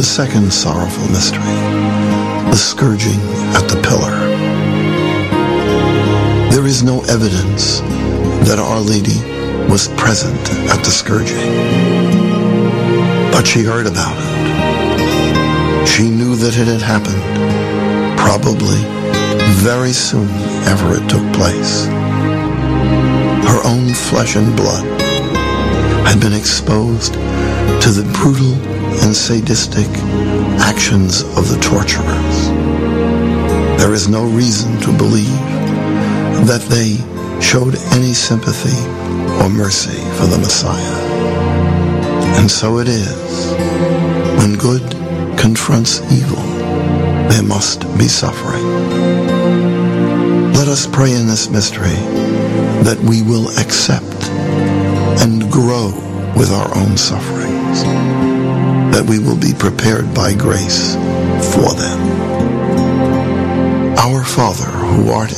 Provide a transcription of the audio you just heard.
second sorrowful mystery, the scourging at the pillar. There is no evidence that Our Lady was present at the scourging, but she heard about it. She knew that it had happened, probably very soon after it took place. Her own flesh and blood had been exposed to the brutal and sadistic actions of the torturers. There is no reason to believe that they showed any sympathy or mercy for the Messiah. And so it is. When good confronts evil, there must be suffering. Let us pray in this mystery that we will accept and grow with our own sufferings, that we will be prepared by grace for them. Our Father, who art